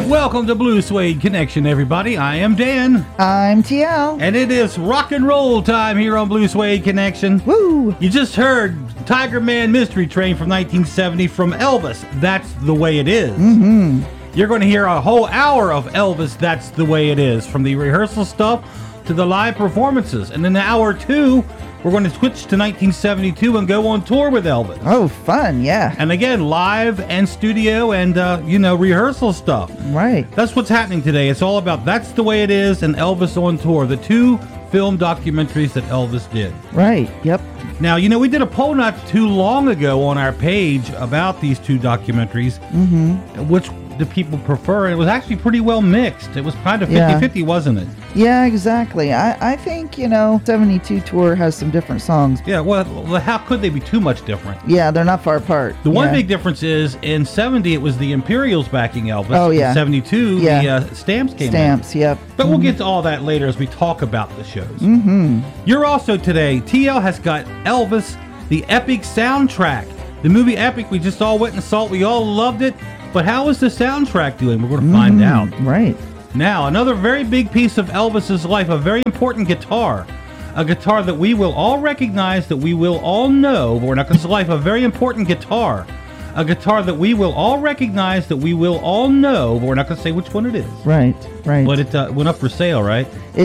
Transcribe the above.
Welcome to Blue Suede Connection, everybody. I am Dan. I'm TL. And it is rock and roll time here on Blue Suede Connection. Woo! You just heard Tiger Man Mystery Train from 1970 from Elvis, That's the Way It Is. Mm-hmm. You're going to hear a whole hour of Elvis, That's the Way It Is, from the rehearsal stuff to the live performances. And in hour two, we're going to switch to 1972 and go on tour with Elvis. Oh, fun, yeah. And again, live and studio and, rehearsal stuff. Right. That's what's happening today. It's all about That's the Way It Is and Elvis on Tour, the two film documentaries that Elvis did. Right, yep. Now, we did a poll not too long ago on our page about these two documentaries, which the people prefer. It was actually pretty well mixed. It was kind of 50-50, wasn't it? Yeah, exactly. I think, 72 Tour has some different songs. Yeah, well, how could they be too much different? Yeah, they're not far apart. The one big difference is in 70, it was the Imperials backing Elvis. Oh, yeah. In 72, the Stamps came in. Stamps, yep. But we'll get to all that later as we talk about the shows. Mm-hmm. You're also today, TL has got Elvis, the Epic soundtrack. The movie Epic, we just all went and saw it. We all loved it. But how is the soundtrack doing? We're going to find out. Right. Now, another very big piece of Elvis's life, a very important guitar. A guitar that we will all recognize, that we will all know. But we're not going to say life, a very important guitar. A guitar that we will all recognize, that we will all know. But we're not going to say which one it is. Right, right. But it went up for sale, right?